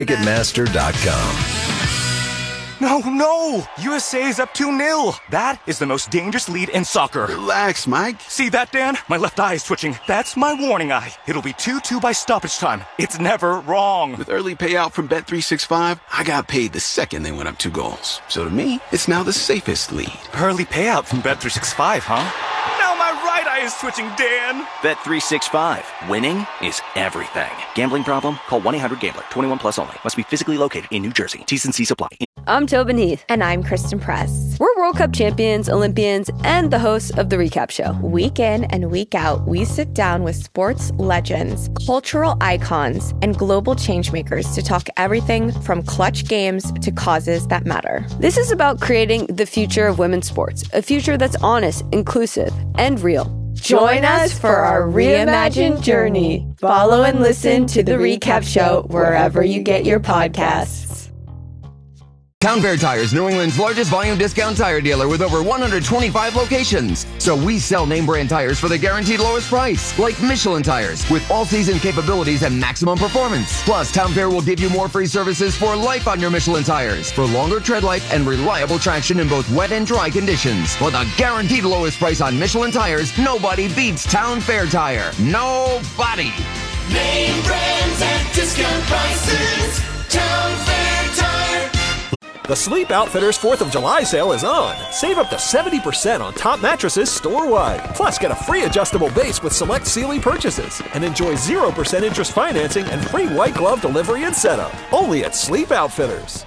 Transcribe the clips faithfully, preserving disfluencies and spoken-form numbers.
Ticketmaster dot com. No, no! U S A is up two nil. That is the most dangerous lead in soccer. Relax, Mike. See that, Dan? My left eye is twitching. That's my warning eye. It'll be two two by stoppage time. It's never wrong. With early payout from Bet three sixty-five, I got paid the second they went up two goals. So to me, it's now the safest lead. Early payout from Bet three sixty-five, huh? Now my right eye is twitching, Dan. Bet three sixty-five. Winning is everything. Gambling problem? Call one eight hundred gambler. twenty-one plus only. Must be physically located in New Jersey. T's and C's apply. I'm Tobin Heath. And I'm Kristen Press. We're World Cup champions, Olympians, and the hosts of The Recap Show. Week in and week out, we sit down with sports legends, cultural icons, and global changemakers to talk everything from clutch games to causes that matter. This is about creating the future of women's sports, a future that's honest, inclusive, and real. Join us for our reimagined journey. Follow and listen to The Recap Show wherever you get your podcasts. Town Fair Tires, New England's largest volume discount tire dealer with over one hundred twenty-five locations. So we sell name brand tires for the guaranteed lowest price, like Michelin tires, with all-season capabilities and maximum performance. Plus, Town Fair will give you more free services for life on your Michelin tires, for longer tread life and reliable traction in both wet and dry conditions. For the guaranteed lowest price on Michelin tires, nobody beats Town Fair Tire. Nobody! Name brands at discount prices. Town Fair Tire. The Sleep Outfitters fourth of July sale is on. Save up to seventy percent on top mattresses store-wide. Plus, get a free adjustable base with select Sealy purchases. And enjoy zero percent interest financing and free white glove delivery and setup. Only at Sleep Outfitters.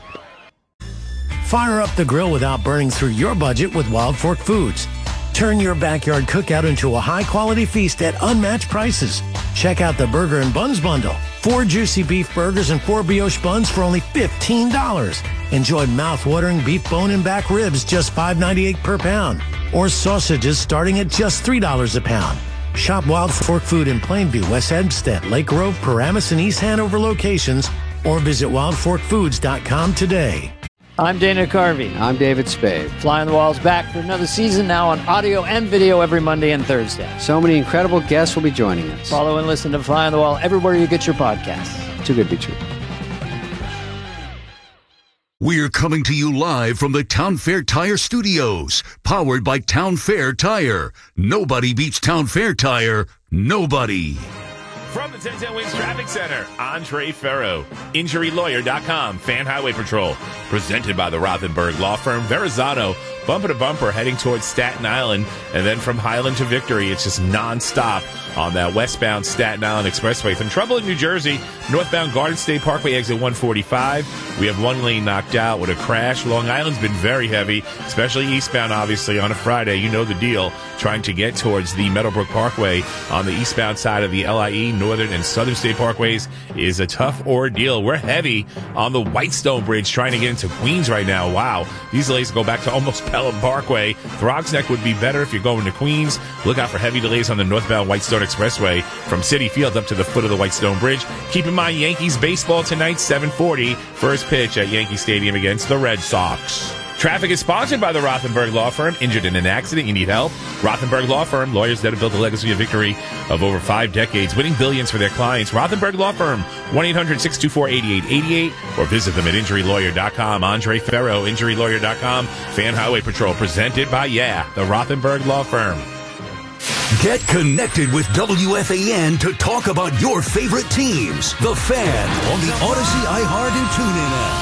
Fire up the grill without burning through your budget with Wild Fork Foods. Turn your backyard cookout into a high-quality feast at unmatched prices. Check out the Burger and Buns Bundle. Four juicy beef burgers and four brioche buns for only fifteen dollars. Enjoy mouth-watering beef bone and back ribs just five ninety-eight per pound. Or sausages starting at just three dollars a pound. Shop Wild Fork Food in Plainview, West Hempstead, Lake Grove, Paramus, and East Hanover locations, or visit wild fork foods dot com today. I'm Dana Carvey. I'm David Spade. Fly on the Wall's back for another season, now on audio and video every Monday and Thursday. So many incredible guests will be joining us. Follow and listen to Fly on the Wall everywhere you get your podcasts. Too good to be true. We're coming to you live from the Town Fair Tire Studios, powered by Town Fair Tire. Nobody beats Town Fair Tire. Nobody. From the ten ten Wings Traffic Center, Andre Ferro, injury lawyer dot com, Fan Highway Patrol, presented by the Rothenberg Law Firm, Verrazano, bumper to bumper, heading towards Staten Island, and then from Highland to Victory, it's just nonstop on that westbound Staten Island Expressway. Some trouble in New Jersey, northbound Garden State Parkway, exit one forty-five. We have one lane knocked out with a crash. Long Island's been very heavy, especially eastbound, obviously, on a Friday. You know the deal, trying to get towards the Meadowbrook Parkway on the eastbound side of the L I E, Northern and Southern State Parkways is a tough ordeal. We're heavy on the Whitestone Bridge trying to get into Queens right now. Wow. These delays go back to almost Pelham Parkway. Throgs Neck would be better if you're going to Queens. Look out for heavy delays on the northbound Whitestone Expressway from Citi Field up to the foot of the Whitestone Bridge. Keep in mind, Yankees baseball tonight, seven forty. First pitch at Yankee Stadium against the Red Sox. Traffic is sponsored by the Rothenberg Law Firm. Injured in an accident, you need help? Rothenberg Law Firm, lawyers that have built a legacy of victory of over five decades, winning billions for their clients. Rothenberg Law Firm, one eight hundred six two four eight eight eight eight, or visit them at injury lawyer dot com. Andre Ferro, injury lawyer dot com. Fan Highway Patrol, presented by, yeah, the Rothenberg Law Firm. Get connected with W F A N to talk about your favorite teams. The Fan on the Odyssey, iHeart, and TuneIn app.